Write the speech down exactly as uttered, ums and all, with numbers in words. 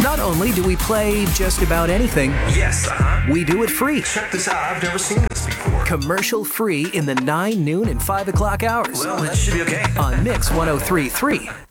Not only do we play just about anything, Yes, uh-huh. we do it free. Check this out. I've never seen this before. Commercial free in the nine, noon, and five o'clock hours Well, that should be okay. on Mix one oh three point three.